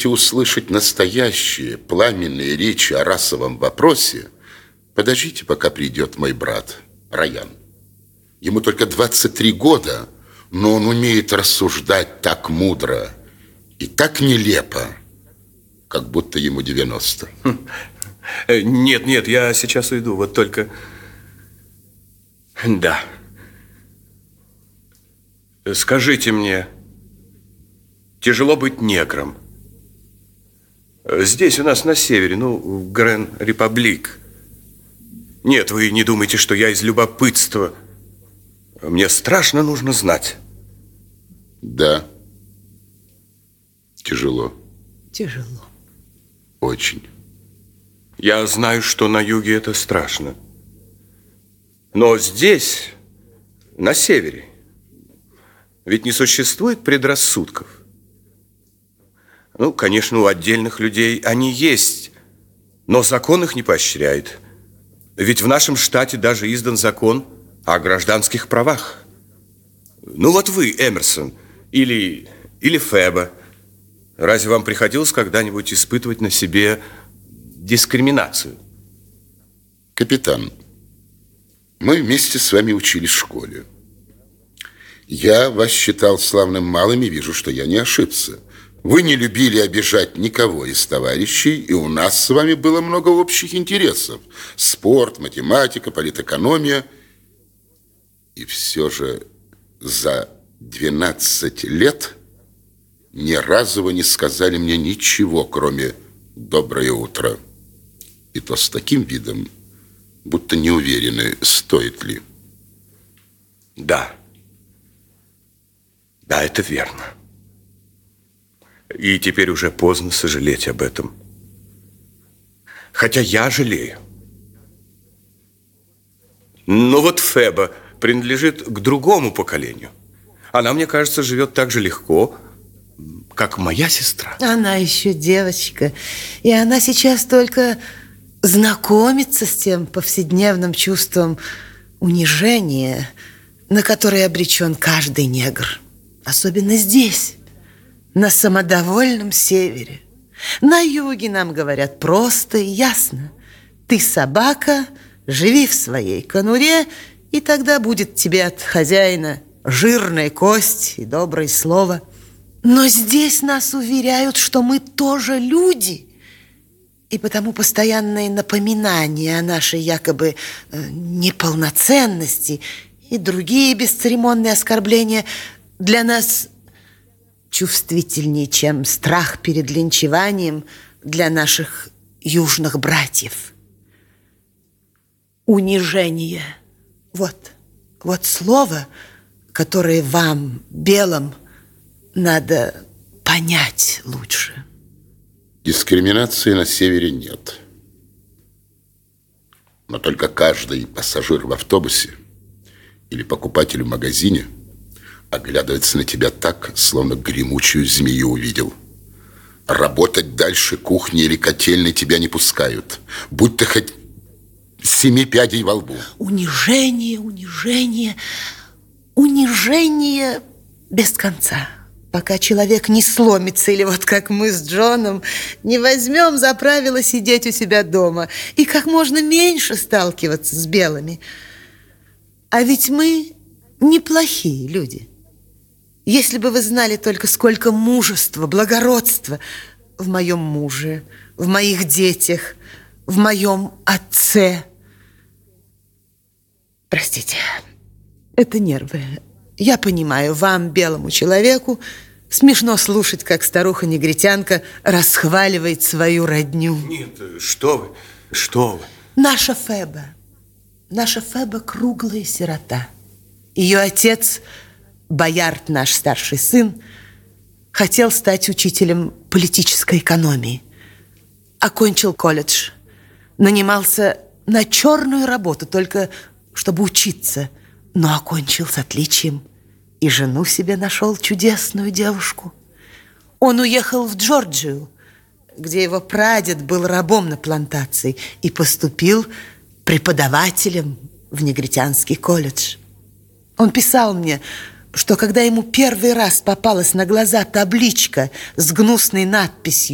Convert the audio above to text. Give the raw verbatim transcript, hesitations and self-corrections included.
хотите услышать настоящие пламенные речи о расовом вопросе, подождите, пока придет мой брат Райан. Ему только двадцать три года, но он умеет рассуждать так мудро и так нелепо, как будто ему девяносто. Нет, нет, я сейчас уйду, вот только... Да. Скажите мне, тяжело быть негром? Здесь у нас на севере, ну, в Грен-Репаблик. Нет, вы не думайте, что я из любопытства. Мне страшно нужно знать. Да. Тяжело. Тяжело. Очень. Я знаю, что на юге это страшно. Но здесь, на севере, ведь не существует предрассудков. Ну, конечно, у отдельных людей они есть, но закон их не поощряет. Ведь в нашем штате даже издан закон о гражданских правах. Ну, вот вы, Эмерсон, или, или Феба, разве вам приходилось когда-нибудь испытывать на себе дискриминацию? Капитан, мы вместе с вами учились в школе. Я вас считал славным малым и вижу, что я не ошибся. Вы не любили обижать никого из товарищей, и у нас с вами было много общих интересов. Спорт, математика, политэкономия. И все же за двенадцать лет ни разу вы не сказали мне ничего, кроме «доброе утро». И то с таким видом, будто не уверены, стоит ли. Да. Да, это верно. И теперь уже поздно сожалеть об этом. Хотя я жалею. Но вот Феба принадлежит к другому поколению. Она, мне кажется, живет так же легко, как моя сестра. Она еще девочка, и она сейчас только знакомится с тем повседневным чувством унижения, на которое обречен каждый негр. Особенно здесь, на самодовольном севере. На юге нам говорят просто и ясно: ты собака, живи в своей конуре, и тогда будет тебе от хозяина жирная кость и доброе слово. Но здесь нас уверяют, что мы тоже люди, и потому постоянные напоминания о нашей якобы э, неполноценности и другие бесцеремонные оскорбления для нас чувствительнее, чем страх перед линчеванием для наших южных братьев. Унижение. Вот, вот слово, которое вам, белым, надо понять лучше. Дискриминации на севере нет. Но только каждый пассажир в автобусе или покупатель в магазине оглядывается на тебя так, словно гремучую змею увидел. Работать дальше кухни или котельной тебя не пускают. Будь ты хоть семи пядей во лбу. Унижение, унижение, унижение без конца. Пока человек не сломится, или вот как мы с Джоном не возьмем за правило сидеть у себя дома и как можно меньше сталкиваться с белыми. А ведь мы неплохие люди. Если бы вы знали только, сколько мужества, благородства в моем муже, в моих детях, в моем отце. Простите, это нервы. Я понимаю, вам, белому человеку, смешно слушать, как старуха-негритянка расхваливает свою родню. Нет, что вы, что вы. Наша Феба, наша Феба круглая сирота. Ее отец, Боярд, наш старший сын, хотел стать учителем политической экономии. Окончил колледж, нанимался на черную работу, только чтобы учиться, но окончил с отличием и жену себе нашел чудесную девушку. Он уехал в Джорджию, где его прадед был рабом на плантации, и поступил преподавателем в негритянский колледж. Он писал мне, что когда ему первый раз попалась на глаза табличка с гнусной надписью